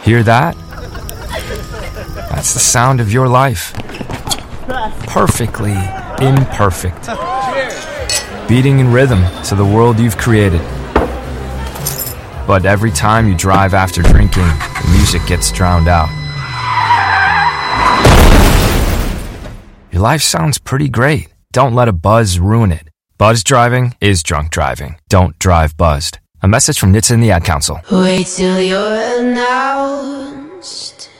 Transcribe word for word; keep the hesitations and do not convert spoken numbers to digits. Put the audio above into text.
Hear that? That's the sound of your life. Perfectly imperfect. Beating in rhythm to the world you've created. But every time you drive after drinking, the music gets drowned out. Your life sounds pretty great. Don't let a buzz ruin it. Buzz driving is drunk driving. Don't drive buzzed. A message from N H T S A and the Ad Council. Wait till you're announced